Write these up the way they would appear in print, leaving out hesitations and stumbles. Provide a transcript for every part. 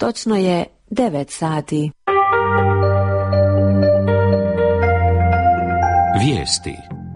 Točno je 9 sati. Vijesti.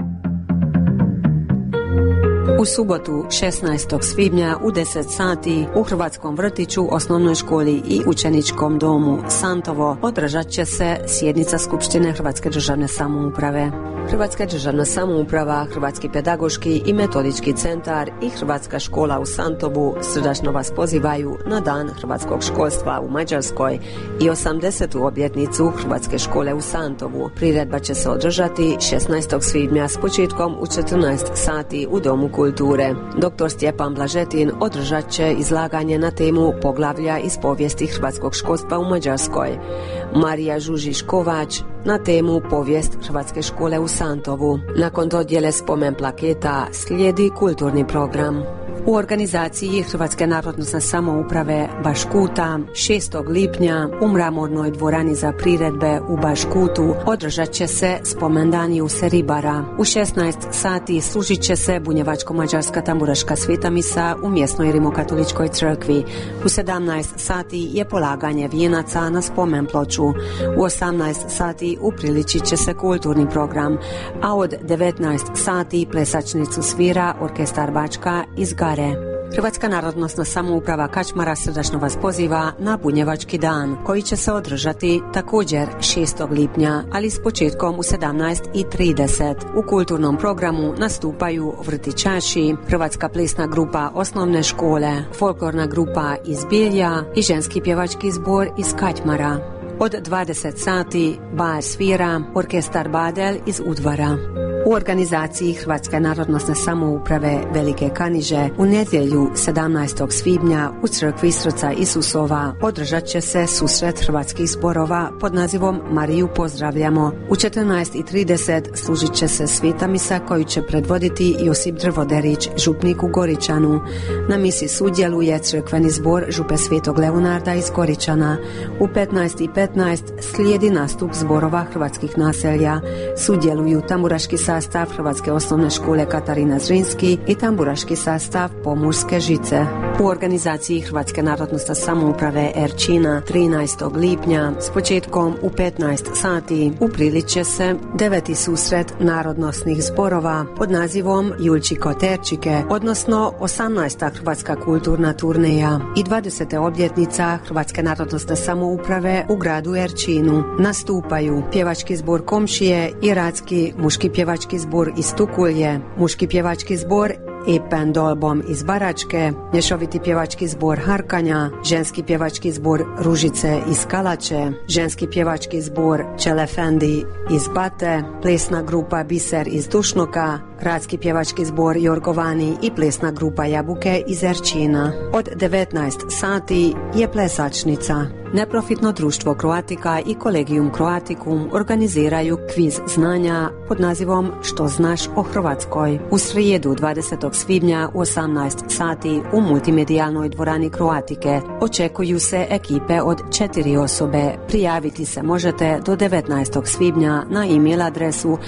U subotu 16. svibnja u 10 sati u Hrvatskom vrtiću, osnovnoj školi i učeničkom domu Santovo održat će se sjednica Skupštine Hrvatske državne samouprave. Hrvatska državna samouprava, Hrvatski pedagoški i metodički centar i Hrvatska škola u Santovu srdačno vas pozivaju na Dan hrvatskog školstva u Mađarskoj i 80. obljetnicu Hrvatske škole u Santovu. Priredba će se održati 16. svibnja s početkom u 14 sati u Domu kulture. Dr. Stjepan Blažetin održat će izlaganje na temu poglavlja iz povijesti hrvatskog školstva u Mađarskoj. Marija Žužić-Kovač na temu povijest Hrvatske škole u Santovu. Nakon dodjele spomen plaketa slijedi kulturni program. U organizaciji Hrvatske narodnosne samouprave Baškuta 6. lipnja u mramornoj dvorani za priredbe u Baškutu održat će se spomendan Juse Ribara. U 16 sati služit će se bunjevačko-mađarska tamburaška sveta misa u mjesnoj rimokatoličkoj crkvi. U 17 sati je polaganje vijenaca na spomen ploču. U 18 sati upriličit će se kulturni program, a od 19 sati plesačnicu svira orkestar Bačka iz Gare. Hrvatska narodnosna samouprava Kačmara srdačno vas poziva na Bunjevački dan, koji će se održati također 6. lipnja, ali s početkom u 17:30. U kulturnom programu nastupaju vrtićaši, Hrvatska plesna grupa osnovne škole, folklorna grupa iz Bilja i ženski pjevački zbor iz Kačmara. Od 20 sati bar svira orkestar Badel iz Udvara. U organizaciji Hrvatske narodnosne samouprave Velike Kaniže u nedjelju 17. svibnja u crkvi Srca Isusova održat će se susret hrvatskih zborova pod nazivom Mariju pozdravljamo. U 14:30 služit će se sveta misa koju će predvoditi Josip Drvoderić, župnik u Goričanu. Na misi sudjeluje crkveni zbor Župe Svetog Leonarda iz Goričana. U 15:15 slijedi nastup zborova hrvatskih naselja. Sudjeluju tamburaški sastav Hrvatske osnovne škole Katarina Zrinski i tamburaški sastav Pomurske žice. U organizaciji Hrvatske narodnosne samouprave Erčina 13. lipnja s početkom u 15 sati upriliče se 9. susret narodnosnih zborova pod nazivom Julčiko Terčike, odnosno 18. Hrvatska kulturna turneja i 20. obljetnica Hrvatske narodnosne samouprave u gradu Erčinu. Nastupaju pjevački zbor Komšije i Radski muški pjevački zbor iz Tukulje, muški pjevački zbor Ipen Dolbom iz Baračke, mješoviti pjevački zbor Harkanja, ženski pjevački zbor Ružice iz Kalače, ženski pjevački zbor Čelefendi iz Bate, plesna grupa Biser iz Dušnoka, Radski pjevački zbor Jorgovani i plesna grupa Jabuke iz Erčina. Od 19 sati je plesačnica. Neprofitno društvo Croatica i Collegium Croaticum organiziraju kviz znanja pod nazivom Što znaš o Hrvatskoj. U srijedu 20. svibnja u 18 sati u multimedijalnoj dvorani Croatike očekuju se ekipe od 4 osobe. Prijaviti se možete do 19. svibnja na e-mail adresu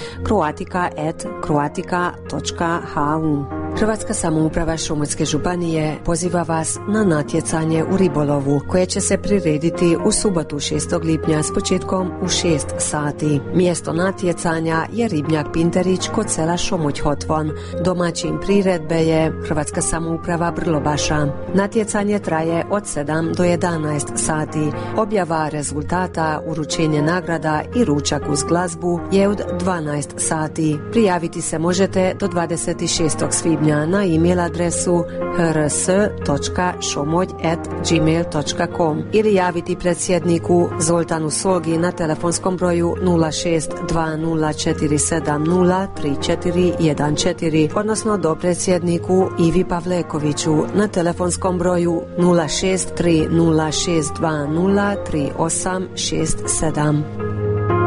croatica@croatica.hu. Hrvatska samouprava Šumarske županije poziva vas na natjecanje u ribolovu koje će se prirediti u subotu 6. lipnja s početkom u 6 sati. Mjesto natjecanja je ribnjak Pinterić kod sela Šomoć-Hotvon. Domaćin priredbe je Hrvatska samouprava Brlobaša. Natjecanje traje od 7 do 11 sati. Objava rezultata, uručenje nagrada i ručak uz glazbu je od 12 sati. Prijaviti se možete do 26. svibnja na e-mail adresu hrs.šomolj@gmail.com ili javiti predsjedniku Zoltanu Solgi na telefonskom broju 062047031414, odnosno dopredsjedniku Ivi Pavlekoviću na telefonskom broju 063062033867.